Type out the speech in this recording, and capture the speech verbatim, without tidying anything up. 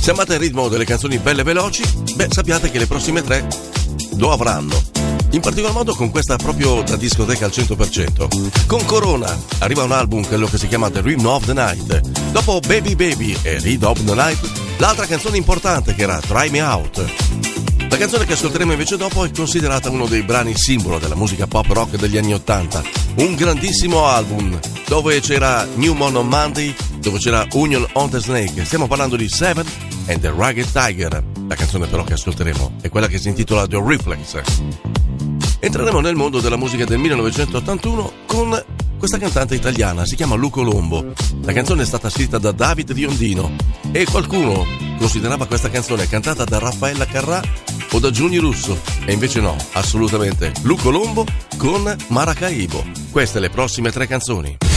Se amate il ritmo delle canzoni belle e veloci, beh, sappiate che le prossime tre lo avranno. In particolar modo con questa proprio da discoteca al cento per cento. Con Corona arriva un album, quello che si chiama The Rhythm of the Night. Dopo Baby Baby e Rhythm of the Night, l'altra canzone importante che era Try Me Out. La canzone che ascolteremo invece dopo è considerata uno dei brani simbolo della musica pop rock degli anni ottanta. Un grandissimo album dove c'era New Moon on Monday, dove c'era Union on the Snake. Stiamo parlando di Seven and the Ragged Tiger. La canzone però che ascolteremo è quella che si intitola The Reflex. Entreremo nel mondo della musica del millenovecentottantuno con questa cantante italiana, si chiama Lu Colombo. La canzone è stata scritta da David Biondino e qualcuno considerava questa canzone cantata da Raffaella Carrà o da Giuni Russo, e invece no, assolutamente Lu Colombo con Maracaibo. Queste le prossime tre canzoni.